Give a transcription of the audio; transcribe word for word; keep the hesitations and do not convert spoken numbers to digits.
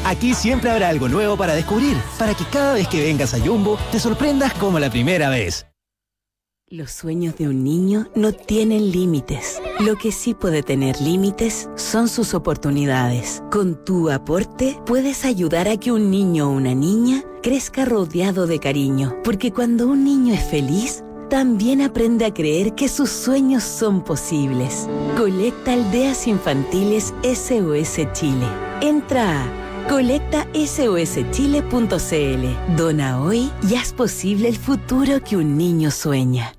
Aquí siempre habrá algo nuevo para descubrir, para que cada vez que vengas a Jumbo te sorprendas como la primera vez. Los sueños de un niño no tienen límites. Lo que sí puede tener límites son sus oportunidades. Con tu aporte puedes ayudar a que un niño o una niña crezca rodeado de cariño, porque cuando un niño es feliz, también aprende a creer que sus sueños son posibles. Colecta Aldeas Infantiles S O S Chile. Entra a colecta S O S chile punto c l. Dona hoy y haz posible el futuro que un niño sueña.